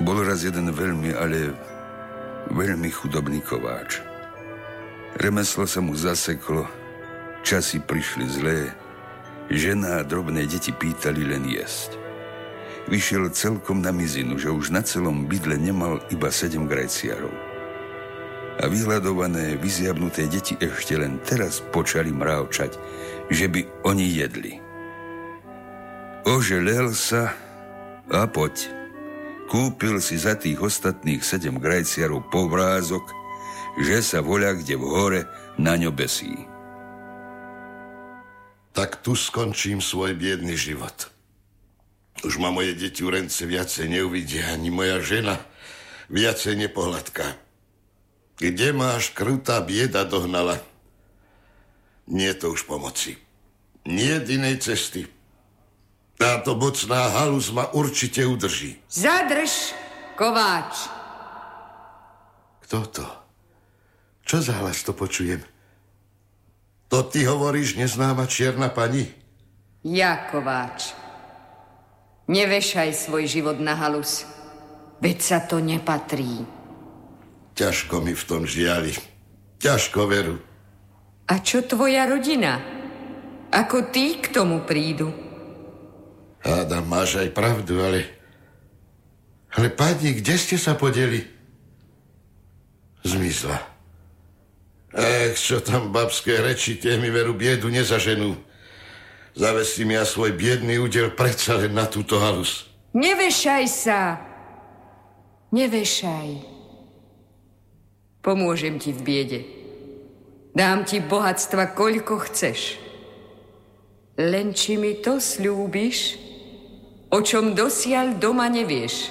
Bol raz jeden veľmi, ale veľmi chudobný kováč. Remeslo sa mu zaseklo, časy prišli zlé, žena a drobné deti pýtali len jesť. Vyšiel celkom na mizinu, že už na celom bydle nemal iba 7 grajciarov. A vyhľadované, vyziabnuté deti ešte len teraz počali mrávčať, že by oni jedli. Oželel sa a poď. Kúpil si za tých ostatných 7 grajciarov povrázok, že sa voľa kde v hore na ňo besí. Tak tu skončím svoj biedný život. Už ma moje deti urence viacej neuvidia, ani moja žena viacej nepohľadká. Kde ma až krutá bieda dohnala? Nie je to už pomoci. Nie je inej cesty. Táto mocná halus ma určite udrží. Zadrž, kováč! Kto to? Čo za hlas to počujem? To ty hovoríš, neznáma čierna pani? Ja, kováč. Nevešaj svoj život na halus, veď sa to nepatrí. Ťažko mi v tom žiali. Ťažko veru. A čo tvoja rodina? Ako tí k tomu prídu? Hádam, máš aj pravdu, ale pani, kde ste sa podeli? Zmizla. Čo tam babské reči, tie mi veru biedu nezaženú. Zavesím ja svoj biedný údel predsa len na túto halus. Nevešaj sa. Nevešaj. Pomôžem ti v biede. Dám ti bohatstva, koľko chceš. Len či mi to sľúbiš, o čom dosiaľ doma nevieš.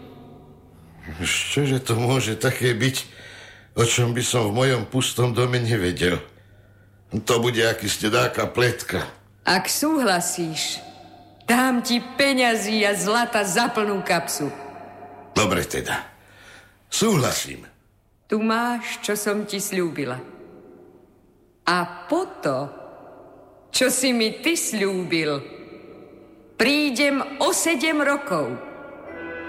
Čože to môže také byť, o čom by som v mojom pustom dome nevedel? To bude akýste dáka pletka. Ak súhlasíš, dám ti peňazí a zlata za plnú kapsu. Dobre teda. Súhlasím. Tu máš, čo som ti sľúbila. A po to, čo si mi ty sľúbil, prídem o 7 rokov.